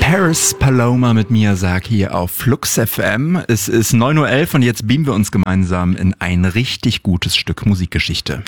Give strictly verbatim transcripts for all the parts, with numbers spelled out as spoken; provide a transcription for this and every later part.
Paris Paloma mit Miyazaki auf Flux F M. Es ist neun Uhr elf und jetzt beamen wir uns gemeinsam in ein richtig gutes Stück Musikgeschichte.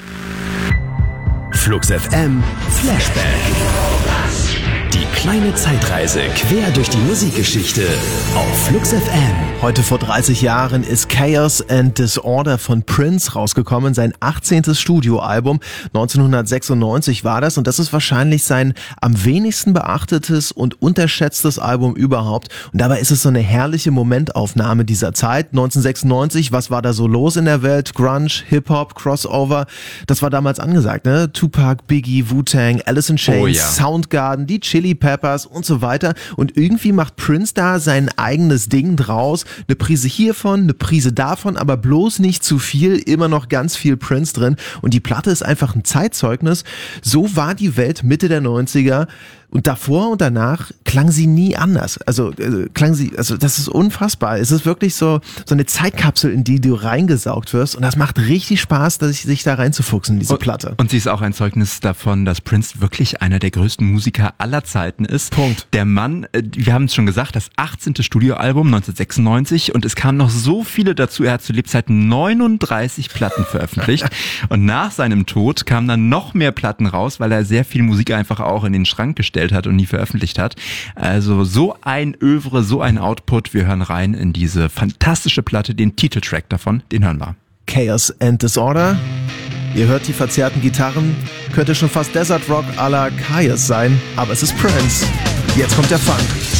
Flux F M Flashback. Die kleine Zeitreise quer durch die Musikgeschichte auf Flux F M. Heute vor dreißig Jahren ist Chaos and Disorder von Prince rausgekommen, sein achtzehntes Studioalbum. neunzehnhundertsechsundneunzig war das und das ist wahrscheinlich sein am wenigsten beachtetes und unterschätztes Album überhaupt. Und dabei ist es so eine herrliche Momentaufnahme dieser Zeit. neunzehnhundertsechsundneunzig, was war da so los in der Welt? Grunge, Hip-Hop, Crossover, das war damals angesagt, ne? Tupac, Biggie, Wu-Tang, Alice in Chains, Oh ja. Soundgarden, die Chili Peppers und so weiter. Und irgendwie macht Prince da sein eigenes Ding draus. Eine Prise hiervon, eine Prise davon, aber bloß nicht zu viel, immer noch ganz viel Prince drin. Und die Platte ist einfach ein Zeitzeugnis. So war die Welt Mitte der neunziger. Und davor und danach klang sie nie anders. Also äh, klang sie, also das ist unfassbar. Es ist wirklich so so eine Zeitkapsel, in die du reingesaugt wirst. Und das macht richtig Spaß, dass ich, sich da reinzufuchsen in diese und, Platte. Und sie ist auch ein Zeugnis davon, dass Prince wirklich einer der größten Musiker aller Zeiten ist. Punkt. Der Mann, äh, wir haben es schon gesagt, das achtzehnte Studioalbum neunzehnhundertsechsundneunzig und es kamen noch so viele dazu. Er hat zu Lebzeiten neununddreißig Platten veröffentlicht und nach seinem Tod kamen dann noch mehr Platten raus, weil er sehr viel Musik einfach auch in den Schrank gestellt hat und nie veröffentlicht hat. Also so ein Övre, so ein Output. Wir hören rein in diese fantastische Platte, den Titeltrack davon, den hören wir. Chaos and Disorder. Ihr hört die verzerrten Gitarren. Könnte schon fast Desert Rock à la Chaos sein, aber es ist Prince. Jetzt kommt der Funk.